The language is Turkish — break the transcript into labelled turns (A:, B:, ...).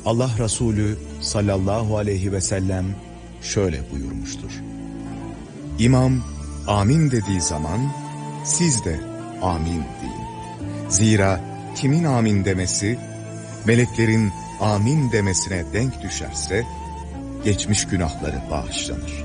A: Allah Resulü sallallahu aleyhi ve sellem şöyle buyurmuştur. İmam amin dediği zaman siz de amin deyin. Zira kimin amin demesi meleklerin amin demesine denk düşerse geçmiş günahları bağışlanır.